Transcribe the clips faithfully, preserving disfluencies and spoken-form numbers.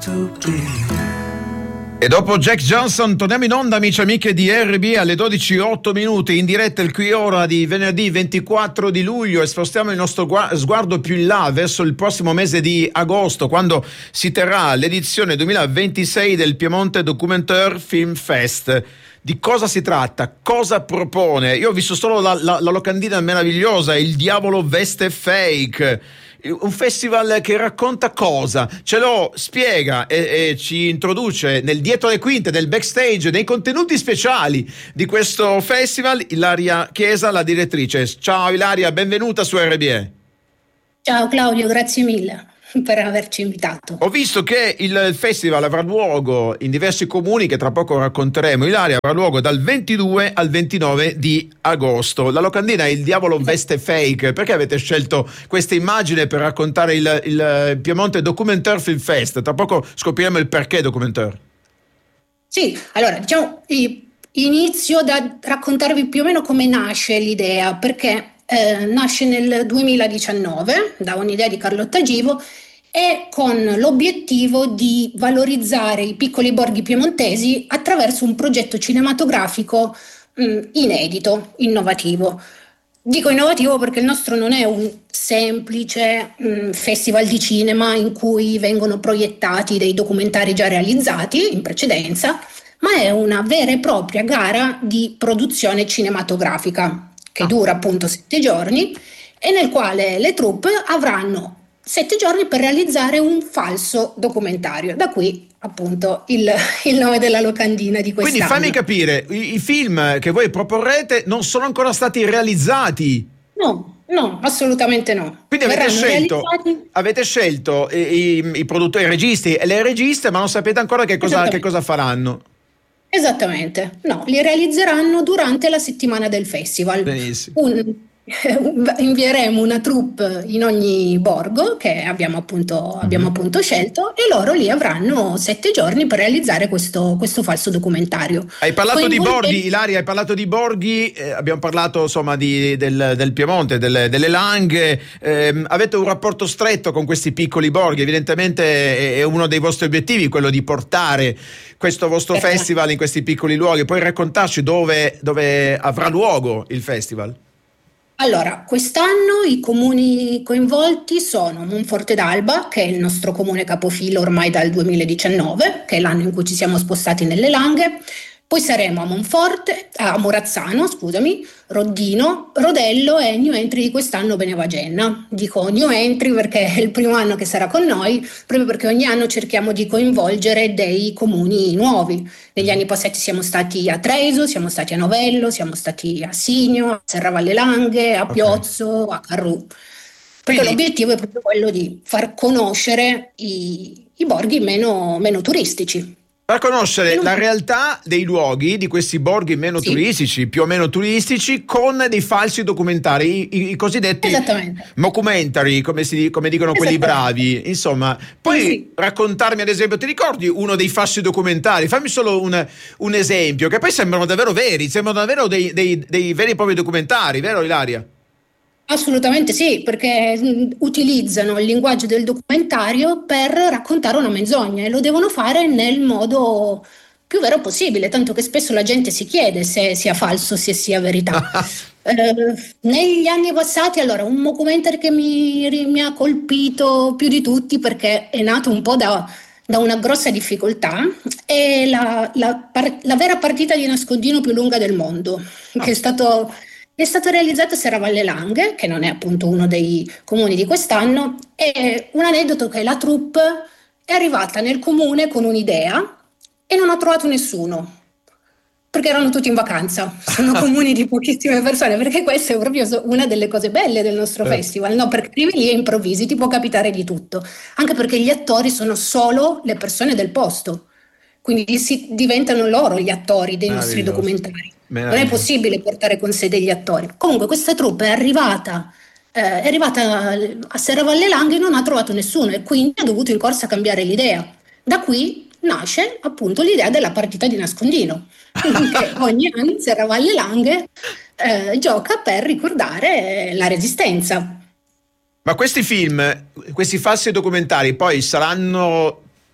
E dopo Jack Johnson torniamo in onda, amici e amiche di R B, alle dodici e otto minuti, in diretta il Qui Ora di venerdì ventiquattro di luglio, e spostiamo il nostro sguardo più in là verso il prossimo mese di agosto, quando si terrà l'edizione duemilaventisei del Piemonte Documentaire Film Fest. Di cosa si tratta? Cosa propone? Io ho visto solo la, la, la locandina meravigliosa, Il diavolo veste fake. Un festival che racconta cosa? Ce lo spiega e, e ci introduce nel dietro le quinte, nel backstage, nei contenuti speciali di questo festival, Ilaria Chiesa, la direttrice. Ciao Ilaria, benvenuta su R B E. Ciao Claudio, grazie mille per averci invitato. Ho visto che il festival avrà luogo in diversi comuni, che tra poco racconteremo. Ilaria, avrà luogo dal ventidue al ventinove di agosto. La locandina è Il diavolo veste fake. Perché avete scelto questa immagine per raccontare il, il Piemonte Documentaire Film Fest? Tra poco scopriremo il perché documentaire. Sì, allora diciamo inizio da raccontarvi più o meno come nasce l'idea, perché Eh, nasce nel duemiladiciannove da un'idea di Carlotta Givo e con l'obiettivo di valorizzare i piccoli borghi piemontesi attraverso un progetto cinematografico mh, inedito, innovativo. Dico innovativo perché il nostro non è un semplice mh, festival di cinema in cui vengono proiettati dei documentari già realizzati in precedenza, ma è una vera e propria gara di produzione cinematografica che dura appunto sette giorni e nel quale le troupe avranno sette giorni per realizzare un falso documentario. Da qui appunto il, il nome della locandina di quest'anno. Quindi fammi capire, i, i film che voi proporrete non sono ancora stati realizzati? No, no, assolutamente no. Quindi avete scelto, avete scelto i, i, i produttori, i registi e le registe, ma non sapete ancora che cosa, che cosa faranno? Esattamente, no, li realizzeranno durante la settimana del festival. Benissimo. Un, invieremo una troupe in ogni borgo che abbiamo appunto, abbiamo Mm-hmm. appunto scelto, e loro lì avranno sette giorni per realizzare questo, questo falso documentario. Hai parlato Coinvolte... di borghi, Ilaria, hai parlato di borghi, eh, abbiamo parlato insomma di, del, del Piemonte, delle, delle Langhe, eh, avete un rapporto stretto con questi piccoli borghi, evidentemente è, è uno dei vostri obiettivi quello di portare questo vostro Perché? festival in questi piccoli luoghi. Puoi raccontarci dove, dove avrà luogo il festival? Allora, quest'anno i comuni coinvolti sono Monforte d'Alba, che è il nostro comune capofilo ormai dal duemiladiciannove, che è l'anno in cui ci siamo spostati nelle Langhe. Poi saremo a Monforte, a Morazzano, scusami, Roddino, Rodello e new entry di quest'anno Benevagenna. Dico new entry perché è il primo anno che sarà con noi, proprio perché ogni anno cerchiamo di coinvolgere dei comuni nuovi. Negli anni passati siamo stati a Treviso, siamo stati a Novello, siamo stati a Signo, a Serravalle Langhe, a Piozzo, okay. a Carrù. Perché Quindi... l'obiettivo è proprio quello di far conoscere i, i borghi meno, meno turistici. Per conoscere la realtà dei luoghi, di questi borghi meno sì. turistici, più o meno turistici, con dei falsi documentari, i, i cosiddetti mockumentary, come, si, come dicono quelli bravi. Insomma, puoi sì. raccontarmi ad esempio, ti ricordi uno dei falsi documentari? Fammi solo un, un esempio, che poi sembrano davvero veri, sembrano davvero dei, dei, dei veri e propri documentari, vero Ilaria? Assolutamente sì, perché utilizzano il linguaggio del documentario per raccontare una menzogna e lo devono fare nel modo più vero possibile, tanto che spesso la gente si chiede se sia falso, se sia verità. eh, negli anni passati, allora, un documentario che mi, mi ha colpito più di tutti, perché è nato un po' da, da una grossa difficoltà, è la, la, la vera partita di nascondino più lunga del mondo, che è stato... È stato realizzato a Serravalle Langhe, che non è appunto uno dei comuni di quest'anno, e un aneddoto che la troupe è arrivata nel comune con un'idea e non ha trovato nessuno, perché erano tutti in vacanza, sono comuni di pochissime persone, perché questa è proprio una delle cose belle del nostro eh. festival, no? Perché arrivi lì e improvvisi, ti può capitare di tutto, anche perché gli attori sono solo le persone del posto, quindi si diventano loro gli attori dei nostri documentari. Non è possibile portare con sé degli attori. Comunque questa troupe è arrivata, eh, è arrivata a Serravalle Langhe e non ha trovato nessuno, e quindi ha dovuto in corsa cambiare l'idea. Da qui nasce appunto l'idea della partita di nascondino, che ogni anno Serravalle Langhe eh, gioca per ricordare la Resistenza. Ma questi film, questi falsi documentari poi saranno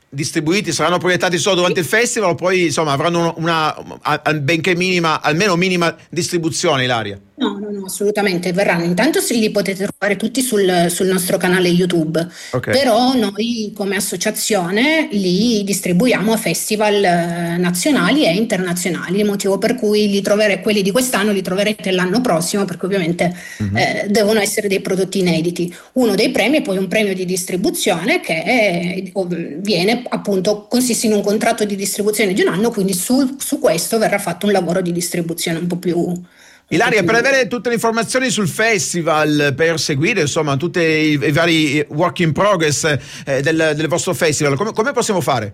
distribuiti, saranno proiettati solo durante il festival o poi insomma avranno una, una benché minima, almeno minima distribuzione, Ilaria? No, no, no, assolutamente, verranno. Intanto sì, li potete trovare tutti sul, sul nostro canale YouTube, Okay. però noi come associazione li distribuiamo a festival eh, nazionali e internazionali, motivo per cui li trovere, quelli di quest'anno li troverete l'anno prossimo, perché ovviamente eh, devono essere dei prodotti inediti. Uno dei premi è poi un premio di distribuzione che è- ov- viene appunto, consiste in un contratto di distribuzione di un anno, quindi su, su questo verrà fatto un lavoro di distribuzione un po' più... Ilaria, per avere tutte le informazioni sul festival, per seguire insomma tutti i, i vari work in progress eh, del, del vostro festival, come, come possiamo fare?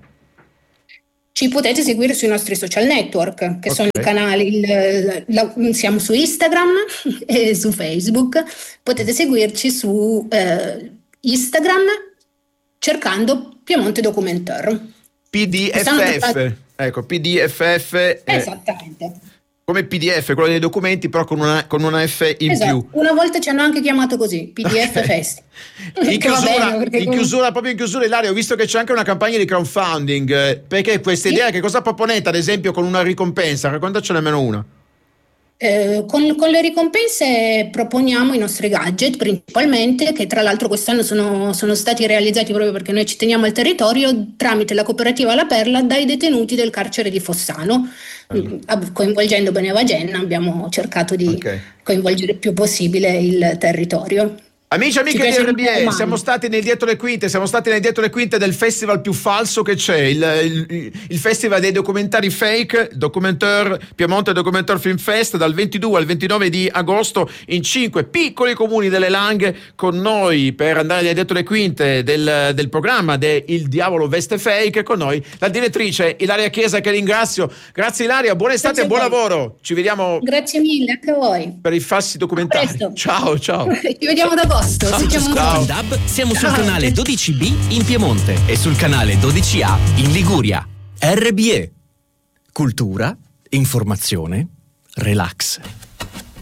Ci potete seguire sui nostri social network, che Ok. sono i canali, il- la- siamo su Instagram e su Facebook. Potete seguirci su eh, Instagram cercando Piemonte Documentaire. P D F Quest'anno F, trovate- ecco, P D F F eh, Esattamente. come P D F, quello dei documenti, però con una, con una F in Esatto. più. Una volta ci hanno anche chiamato così, P D F Ok. Fest. In Che va chiusura, bene, perché in comunque- chiusura, proprio in chiusura, Ilaria, ho visto che c'è anche una campagna di crowdfunding, eh, perché questa Sì. idea, che cosa proponete ad esempio con una ricompensa? Raccontacene almeno una. Eh, con, con le ricompense proponiamo i nostri gadget principalmente, che tra l'altro quest'anno sono, sono stati realizzati proprio perché noi ci teniamo al territorio, tramite la cooperativa La Perla, dai detenuti del carcere di Fossano. Bello. Mm, coinvolgendo Benevagenna abbiamo cercato di Ok. coinvolgere il più possibile il territorio. Amici e amiche Ci di piace R B E, molto, siamo stati nel dietro le quinte, siamo stati nel dietro le quinte del festival più falso che c'è, il, il- il festival dei documentari fake, Documentaire, Piemonte Documentaire Film Fest, dal ventidue al ventinove di agosto in cinque piccoli comuni delle Langhe. Con noi per andare nel dietro le quinte del, del programma de Il Diavolo Veste Fake, con noi la direttrice Ilaria Chiesa, che ringrazio. Grazie Ilaria, buona estate e Grazie buon a voi. lavoro, ci vediamo Grazie mille anche a voi. per i falsi documentari. presto. Ciao, ciao. Ci vediamo ad agosto. Si chiama- Ciao. In D A B siamo sul Ciao. canale dodici B in Piemonte e sul canale dodici A in Liguria. R B E. Cultura, informazione, relax.